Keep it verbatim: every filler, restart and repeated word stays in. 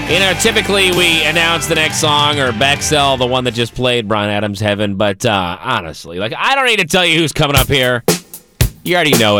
You know, typically we announce the next song or Bexell, the one that just played, Bryan Adams' Heaven. But uh, honestly, like, I don't need to tell you who's coming up here. You already know it.